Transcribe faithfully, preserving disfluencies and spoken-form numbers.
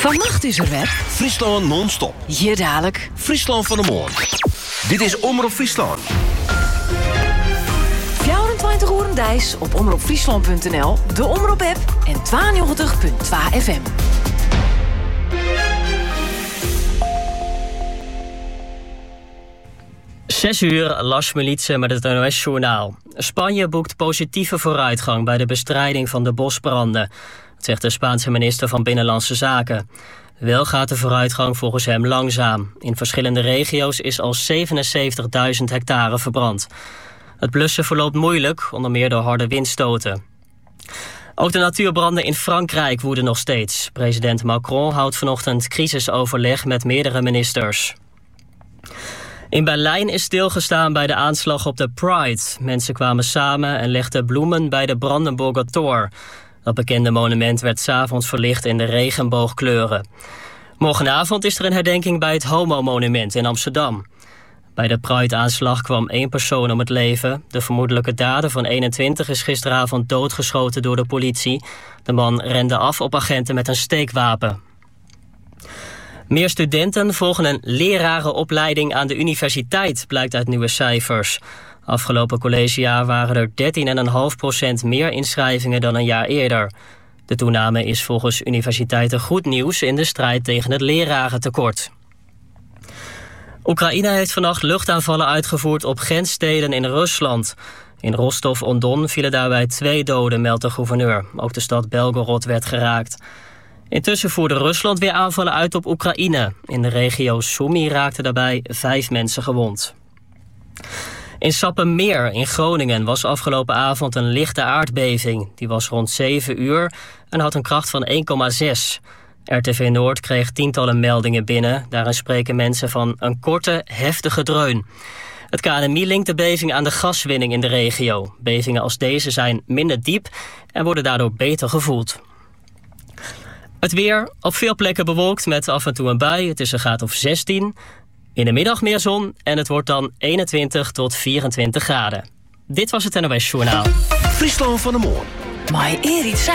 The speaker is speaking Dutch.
Vannacht is er weer Friesland non-stop. Hier dadelijk Friesland van de Moon. Dit is Omroep Friesland. vierentwintig uur dijs op omroep friesland punt n l, de Omroep-app en tweeënnegentig punt twee F M. Zes uur, Lars Militse met het N O S-journaal. Spanje boekt positieve vooruitgang bij de bestrijding van de bosbranden. Dat zegt de Spaanse minister van Binnenlandse Zaken. Wel gaat de vooruitgang volgens hem langzaam. In verschillende regio's is al zevenenzeventigduizend hectare verbrand. Het blussen verloopt moeilijk, onder meer door harde windstoten. Ook de natuurbranden in Frankrijk woeden nog steeds. President Macron houdt vanochtend crisisoverleg met meerdere ministers. In Berlijn is stilgestaan bij de aanslag op de Pride. Mensen kwamen samen en legden bloemen bij de Brandenburger Tor. Dat bekende monument werd 's avonds verlicht in de regenboogkleuren. Morgenavond is er een herdenking bij het Homo-monument in Amsterdam. Bij de Pride-aanslag kwam één persoon om het leven. De vermoedelijke dader van eenentwintig is gisteravond doodgeschoten door de politie. De man rende af op agenten met een steekwapen. Meer studenten volgen een lerarenopleiding aan de universiteit, blijkt uit nieuwe cijfers. Afgelopen collegejaar waren er dertien komma vijf procent meer inschrijvingen dan een jaar eerder. De toename is volgens universiteiten goed nieuws in de strijd tegen het lerarentekort. Oekraïne heeft vannacht luchtaanvallen uitgevoerd op grenssteden in Rusland. In Rostov-on-Don vielen daarbij twee doden, meldt de gouverneur. Ook de stad Belgorod werd geraakt. Intussen voerde Rusland weer aanvallen uit op Oekraïne. In de regio Sumy raakten daarbij vijf mensen gewond. In Sappemeer in Groningen was afgelopen avond een lichte aardbeving. Die was rond zeven uur en had een kracht van één komma zes. R T V Noord kreeg tientallen meldingen binnen. Daarin spreken mensen van een korte, heftige dreun. Het K N M I linkt de beving aan de gaswinning in de regio. Bevingen als deze zijn minder diep en worden daardoor beter gevoeld. Het weer, op veel plekken bewolkt met af en toe een bui. Het is een graad of zestien. In de middag meer zon en het wordt dan eenentwintig tot vierentwintig graden. Dit was het N O S-journaal. Friesland van de Moon. Maar eer iets